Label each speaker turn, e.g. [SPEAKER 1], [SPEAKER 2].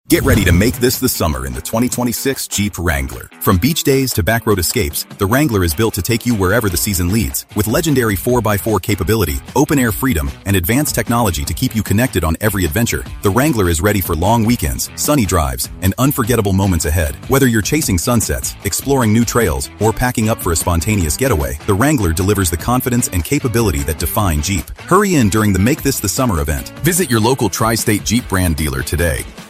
[SPEAKER 1] Get ready to make this the summer in the 2026 Jeep Wrangler. From beach days to backroad escapes, the Wrangler is built to take you wherever the season leads. With legendary 4x4 capability, open-air freedom, and advanced technology to keep you connected on every adventure, the Wrangler is ready for long weekends, sunny drives, and unforgettable moments ahead. Whether you're chasing sunsets, exploring new trails, or packing up for a spontaneous getaway, the Wrangler delivers the confidence and capability that define Jeep. Hurry in during the Make This the Summer event. Visit your local Tri-State Jeep brand dealer today.